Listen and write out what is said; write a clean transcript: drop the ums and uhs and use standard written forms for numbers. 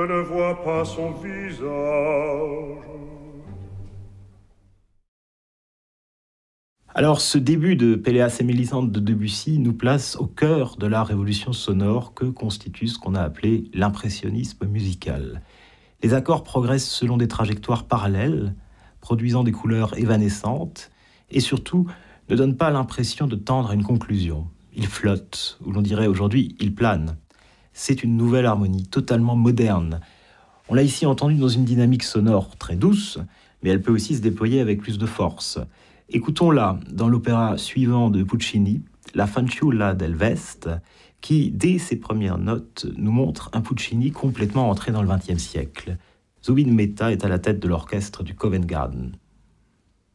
ne vois pas son visage. Alors, ce début de Péléas et Mélisande de Debussy nous place au cœur de la révolution sonore que constitue ce qu'on a appelé l'impressionnisme musical. Les accords progressent selon des trajectoires parallèles, produisant des couleurs évanescentes, et surtout ne donnent pas l'impression de tendre à une conclusion. Ils flottent, ou l'on dirait aujourd'hui, ils planent. C'est une nouvelle harmonie, totalement moderne. On l'a ici entendue dans une dynamique sonore très douce, mais elle peut aussi se déployer avec plus de force. Écoutons-la dans l'opéra suivant de Puccini, La Fanciulla del West, qui, dès ses premières notes, nous montre un Puccini complètement entré dans le XXe siècle. Zubin Mehta est à la tête de l'orchestre du Covent Garden.